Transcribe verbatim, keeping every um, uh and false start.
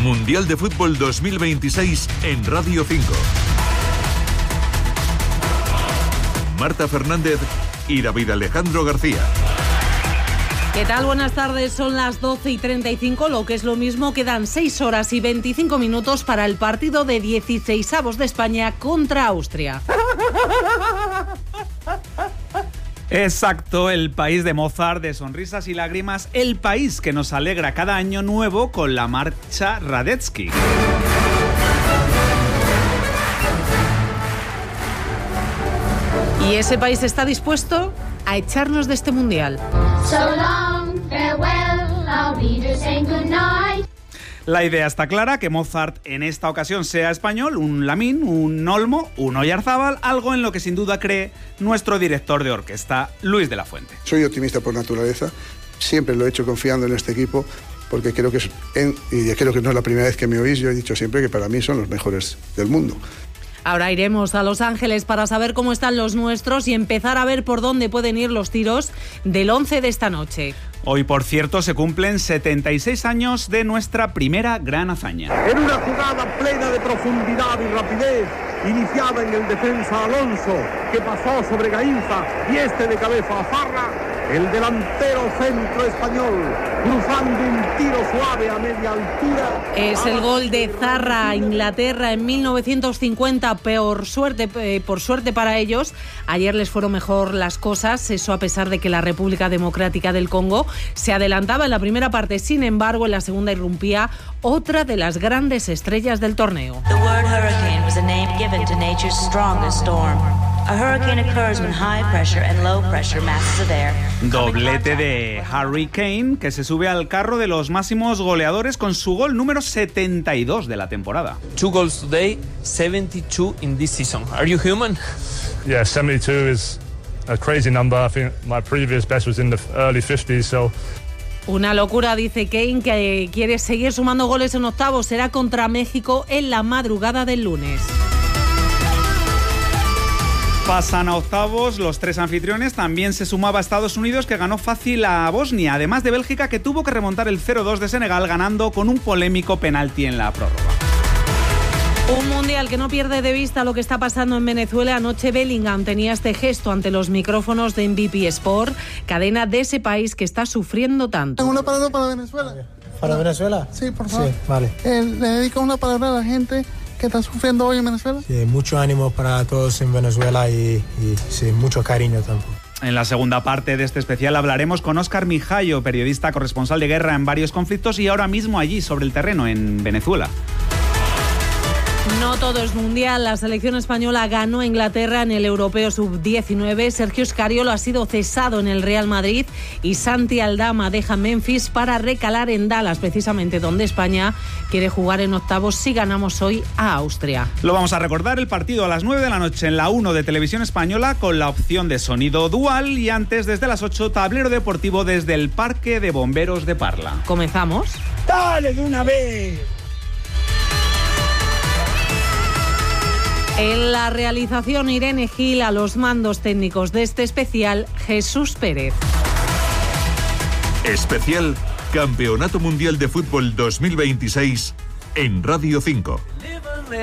Mundial de Fútbol dos mil veintiséis en Radio cinco. Marta Fernández y David Alejandro García. ¿Qué tal? Buenas tardes, son las doce y treinta y cinco, lo que es lo mismo, quedan seis horas y veinticinco minutos para el partido de dieciseisavos de España contra Austria. Exacto, el país de Mozart, de sonrisas y lágrimas, el país que nos alegra cada año nuevo con la marcha Radetzky. Y ese país está dispuesto a echarnos de este mundial. So long, farewell, I'll be just saying good night. La idea está clara, que Mozart en esta ocasión sea español, un Lamín, un Olmo, un Oyarzábal, algo en lo que sin duda cree nuestro director de orquesta, Luis de la Fuente. Soy optimista por naturaleza, siempre lo he hecho confiando en este equipo, porque creo que es, en, y creo que no es la primera vez que me oís, yo he dicho siempre que para mí son los mejores del mundo. Ahora iremos a Los Ángeles para saber cómo están los nuestros y empezar a ver por dónde pueden ir los tiros del once de esta noche. Hoy, por cierto, se cumplen setenta y seis años de nuestra primera gran hazaña. En una jugada plena de profundidad y rapidez, iniciada en el defensa Alonso, que pasó sobre Gainza y este de cabeza a Farra, el delantero centro español, cruzando un tiro suave a media altura. Es el gol de Zarra a Inglaterra en mil novecientos cincuenta, por suerte, eh, por suerte para ellos. Ayer les fueron mejor las cosas, eso a pesar de que la República Democrática del Congo se adelantaba en la primera parte. Sin embargo, en la segunda irrumpía otra de las grandes estrellas del torneo. The word hurricane was a name given to nature's strongest storm. A hurricane occurs when high pressure and low pressure masses of air. Doblete de Harry Kane, que se sube al carro de los máximos goleadores con su gol número setenta y dos de la temporada. Two goals today, seventy-two in this season. Are you human? Yeah, seventy-two is a crazy number. I think my previous best was in the early fifties, so... Una locura, dice Kane, que quiere seguir sumando goles en octavos. Será contra México en la madrugada del lunes. Pasan a octavos los tres anfitriones. También se sumaba a Estados Unidos, que ganó fácil a Bosnia, además de Bélgica, que tuvo que remontar el cero dos de Senegal, ganando con un polémico penalti en la prórroga. Un mundial que no pierde de vista lo que está pasando en Venezuela. Anoche Bellingham tenía este gesto ante los micrófonos de M V P Sport, cadena de ese país que está sufriendo tanto. Tengo una palabra para Venezuela. ¿Para Venezuela? Sí, por favor. Sí, vale. Eh, ¿Le dedico una palabra a la gente que está sufriendo hoy en Venezuela? Sí, mucho ánimo para todos en Venezuela y, y sí, mucho cariño tampoco. En la segunda parte de este especial hablaremos con Óscar Mijayo, periodista corresponsal de guerra en varios conflictos y ahora mismo allí sobre el terreno en Venezuela. No todo es mundial. La selección española ganó a Inglaterra en el Europeo sub diecinueve. Sergio Scariolo ha sido cesado en el Real Madrid y Santi Aldama deja Memphis para recalar en Dallas, precisamente donde España quiere jugar en octavos si ganamos hoy a Austria. Lo vamos a recordar, el partido a las nueve de la noche en la uno de Televisión Española con la opción de sonido dual y antes desde las ocho tablero deportivo desde el Parque de Bomberos de Parla. ¿Comenzamos? ¡Dale de una vez! En la realización Irene Gil, a los mandos técnicos de este especial Jesús Pérez. Especial Campeonato Mundial de Fútbol dos mil veintiséis en Radio cinco.